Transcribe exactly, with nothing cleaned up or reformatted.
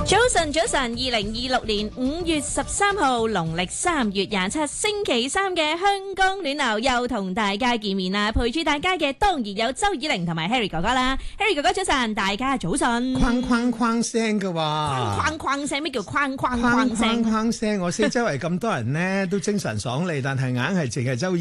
早晨，早晨，二零二六年五月十三號，農曆三月廿七，星期三嘅香港暖流又同大家見面啦！陪住大家嘅當然有周以玲同埋 Harry 哥哥啦。Harry 哥哥早晨，大家早晨。 框框框聲嘅喎， 框框聲，咩叫框框框聲？ 框框框聲，我四周圍咁多人呢，都精神爽利，但係硬係淨係周